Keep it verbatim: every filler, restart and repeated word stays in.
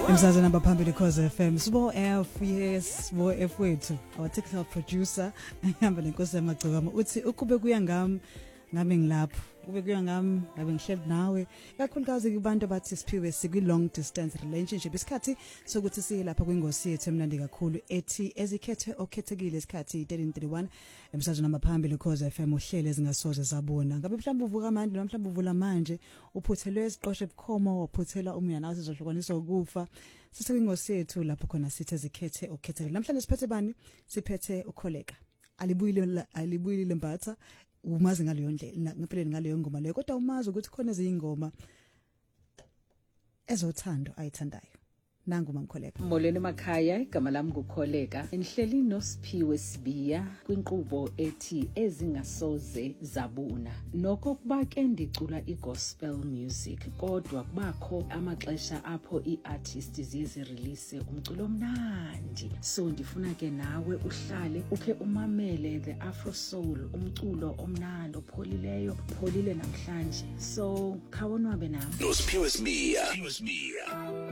Emsazweni abaphambili Khoza F M. Sibo F, yes, Sibo F wethu. Our technical producer ehamba nenkosi yamagcikama uthi ukube kuya ngami ngabe ngilapho. Kube kuya ngami ngabe ngihleli nawe. Kakhulukazi kubantu abathi siphiwe sikwi long distance relationship. Isikhathi sokuthi siye lapha kwingosi yethu emnandi kakhulu ethi ezikhethe okhethekile isikhathi thirteen thirty-one emsazweni abaphambili Khoza F M uhlele ezingasoze zabona. Ngabe mhlawumbe uvuka manje noma mhlawumbe uvula manje uphuthelwe isiqoshe ebukhoma waphuthela umyana wathi sizohlukaniswa ukufa. Sisekwingosi yethu lapho khona sithi ezikhethe okhethekile. Namhlanje siphethe bani? Siphethe ukholeka. Alibuyile alibuyile mbatha umazi ngaleyo ndlela ngempeleni ngaleyo ngoma leyo kodwa umazi ukuthi khona ezingoma ezothando ayithandayo. Nangu mamkholeka. Molweni emakhaya, igama lami ngukholeka. Enhleli noSiphiwe Sibiya kwinkqubo ethi ezingasoze zabuna. Nokho kuba ke ndicula igospel music kodwa kubakho amaxesha apho iartist ziye release umculo omnandi. So ndifuna ke nawe uhlale ukhe umamele the Afro Soul, umculo omnandi opholileyo, pholile namhlanje. So khawonwabe nami. noSiphiwe Sibiya.